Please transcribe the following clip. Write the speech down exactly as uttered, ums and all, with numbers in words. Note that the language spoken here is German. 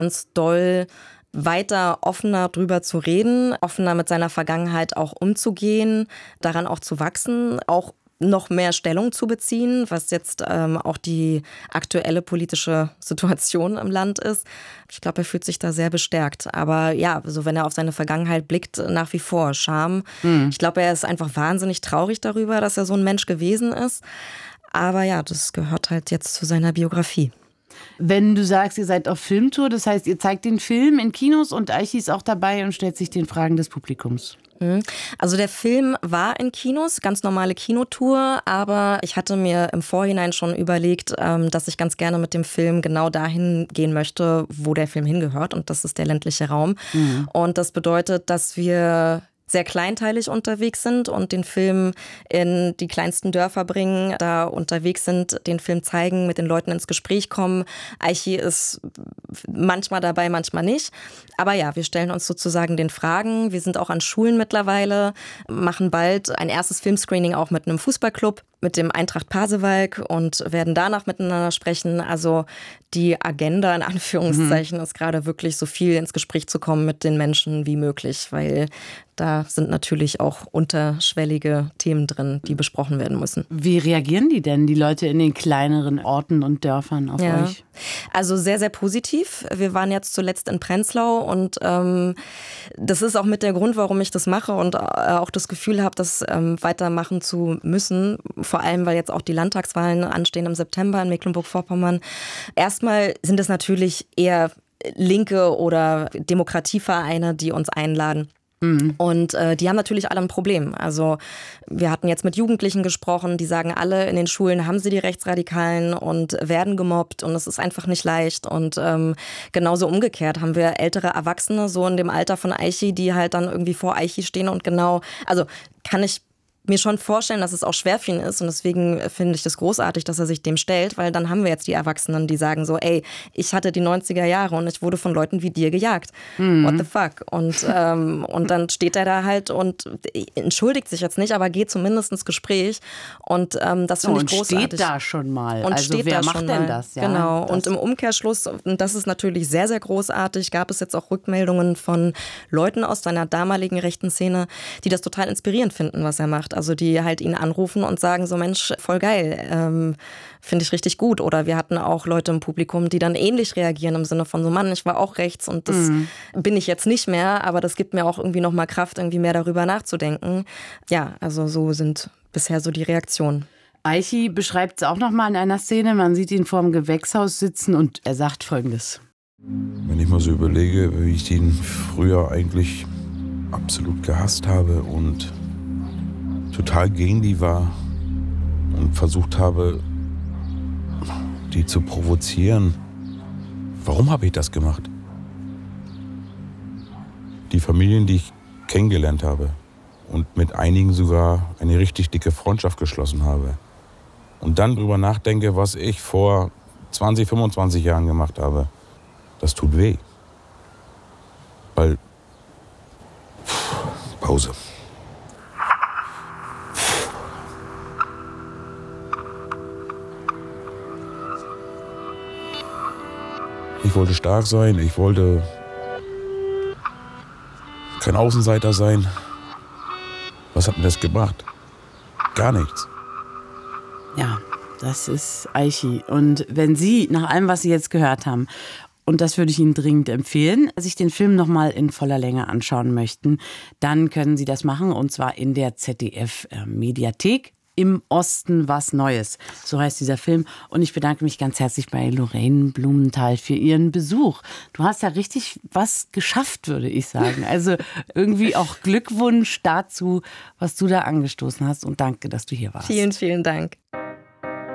ganz doll weiter offener drüber zu reden, offener mit seiner Vergangenheit auch umzugehen, daran auch zu wachsen, auch noch mehr Stellung zu beziehen, was jetzt ähm, auch die aktuelle politische Situation im Land ist. Ich glaube, er fühlt sich da sehr bestärkt. Aber ja, so wenn er auf seine Vergangenheit blickt, nach wie vor Scham. Mhm. Ich glaube, er ist einfach wahnsinnig traurig darüber, dass er so ein Mensch gewesen ist. Aber ja, das gehört halt jetzt zu seiner Biografie. Wenn du sagst, ihr seid auf Filmtour, das heißt, ihr zeigt den Film in Kinos und Aichi ist auch dabei und stellt sich den Fragen des Publikums. Also der Film war in Kinos, ganz normale Kinotour, aber ich hatte mir im Vorhinein schon überlegt, dass ich ganz gerne mit dem Film genau dahin gehen möchte, wo der Film hingehört, und das ist der ländliche Raum. Mhm. Und das bedeutet, dass wir sehr kleinteilig unterwegs sind und den Film in die kleinsten Dörfer bringen, da unterwegs sind, den Film zeigen, mit den Leuten ins Gespräch kommen. Aichi ist manchmal dabei, manchmal nicht. Aber ja, wir stellen uns sozusagen den Fragen. Wir sind auch an Schulen mittlerweile, machen bald ein erstes Filmscreening auch mit einem Fußballclub, mit dem Eintracht Pasewalk, und werden danach miteinander sprechen. Also die Agenda in Anführungszeichen mhm. ist gerade wirklich so viel ins Gespräch zu kommen mit den Menschen wie möglich, weil da sind natürlich auch unterschwellige Themen drin, die besprochen werden müssen. Wie reagieren die denn, die Leute in den kleineren Orten und Dörfern auf ja. euch? Also sehr, sehr positiv. Wir waren jetzt zuletzt in Prenzlau und ähm, das ist auch mit der Grund, warum ich das mache und auch das Gefühl habe, das ähm, weitermachen zu müssen. Vor allem, weil jetzt auch die Landtagswahlen anstehen im September in Mecklenburg-Vorpommern. Erstmal sind es natürlich eher linke oder Demokratievereine, die uns einladen. Mhm. Und äh, die haben natürlich alle ein Problem. Also wir hatten jetzt mit Jugendlichen gesprochen, die sagen alle, in den Schulen haben sie die Rechtsradikalen und werden gemobbt und es ist einfach nicht leicht. Und ähm, genauso umgekehrt haben wir ältere Erwachsene, so in dem Alter von Aichi, die halt dann irgendwie vor Aichi stehen und genau, also kann ich mir schon vorstellen, dass es auch schwer für ihn ist, und deswegen finde ich das großartig, dass er sich dem stellt, weil dann haben wir jetzt die Erwachsenen, die sagen so, ey, ich hatte die neunziger Jahre und ich wurde von Leuten wie dir gejagt. Mhm. What the fuck? Und, ähm, und dann steht er da halt und entschuldigt sich jetzt nicht, aber geht zumindest ins Gespräch, und ähm, das finde oh, ich großartig. Und steht da schon mal. Und also steht wer da macht schon denn mal. das? Ja, genau. das. Und im Umkehrschluss, und das ist natürlich sehr, sehr großartig, gab es jetzt auch Rückmeldungen von Leuten aus seiner damaligen rechten Szene, die das total inspirierend finden, was er macht. Also die halt ihn anrufen und sagen so, Mensch, voll geil, ähm, finde ich richtig gut. Oder wir hatten auch Leute im Publikum, die dann ähnlich reagieren im Sinne von so, Mann, ich war auch rechts und das mhm. bin ich jetzt nicht mehr, aber das gibt mir auch irgendwie nochmal Kraft, irgendwie mehr darüber nachzudenken. Ja, also so sind bisher so die Reaktionen. Aichi beschreibt es auch nochmal in einer Szene, man sieht ihn vor dem Gewächshaus sitzen und er sagt Folgendes. Wenn ich mal so überlege, wie ich ihn früher eigentlich absolut gehasst habe und total gegen die war und versucht habe, die zu provozieren. Warum habe ich das gemacht? Die Familien, die ich kennengelernt habe und mit einigen sogar eine richtig dicke Freundschaft geschlossen habe und dann drüber nachdenke, was ich vor zwanzig, fünfundzwanzig Jahren gemacht habe, das tut weh. Weil, pff, Pause. Ich wollte stark sein, ich wollte kein Außenseiter sein. Was hat mir das gebracht? Gar nichts. Ja, das ist Aichi. Und wenn Sie, nach allem, was Sie jetzt gehört haben, und das würde ich Ihnen dringend empfehlen, sich den Film nochmal in voller Länge anschauen möchten, dann können Sie das machen, und zwar in der Z D F-Mediathek. Im Osten was Neues, so heißt dieser Film. Und ich bedanke mich ganz herzlich bei Lorraine Blumenthal für ihren Besuch. Du hast ja richtig was geschafft, würde ich sagen. Also irgendwie auch Glückwunsch dazu, was du da angestoßen hast. Und danke, dass du hier warst. Vielen, vielen Dank.